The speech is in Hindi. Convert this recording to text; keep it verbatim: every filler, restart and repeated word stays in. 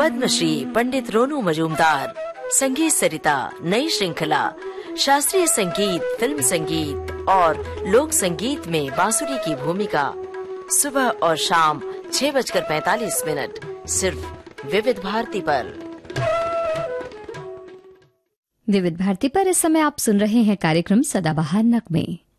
पद्मश्री पंडित रोनू मजूमदार, संगीत सरिता नई श्रृंखला, शास्त्रीय संगीत, फिल्म संगीत और लोक संगीत में बांसुरी की भूमिका, सुबह और शाम छह बजकर पैंतालीस मिनट सिर्फ विविध भारती पर। विविध भारती पर इस समय आप सुन रहे हैं कार्यक्रम सदाबहार नगमे।